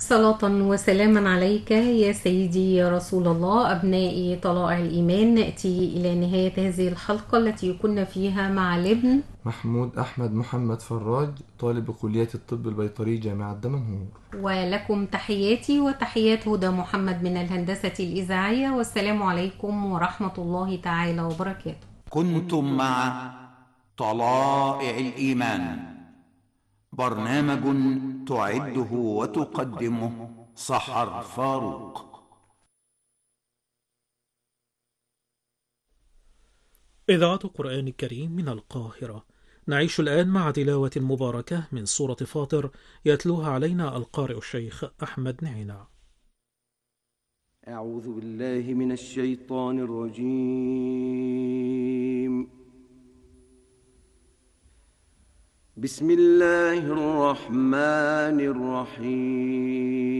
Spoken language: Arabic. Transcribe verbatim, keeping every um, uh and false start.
صلاة وسلاما عليك يا سيدي يا رسول الله. أبنائي طلائع الإيمان، نأتي إلى نهاية هذه الحلقة التي كنا فيها مع الابن محمود أحمد محمد فراج، طالب كلية الطب البيطري جامعة دمنهور. ولكم تحياتي وتحيات هدى محمد من الهندسة الإذاعية، والسلام عليكم ورحمة الله تعالى وبركاته. كنتم مع طلائع الإيمان، برنامج تعده وتقدمه سحر فاروق. إذاعة القرآن الكريم من القاهرة. نعيش الآن مع تلاوة مباركة من سورة فاطر، يتلوها علينا القارئ الشيخ أحمد نعينة. أعوذ بالله من الشيطان الرجيم. بسم الله الرحمن الرحيم.